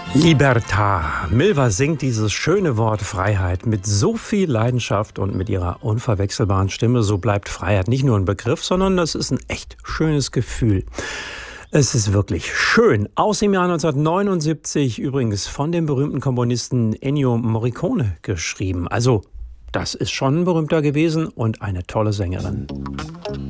Libertà. Milva singt dieses schöne Wort Freiheit mit so viel Leidenschaft und mit ihrer unverwechselbaren Stimme. So bleibt Freiheit nicht nur ein Begriff, sondern das ist ein echt schönes Gefühl. Es ist wirklich schön. Aus dem Jahr 1979 übrigens von dem berühmten Komponisten Ennio Morricone geschrieben. Also, das ist schon ein berühmter gewesen und eine tolle Sängerin.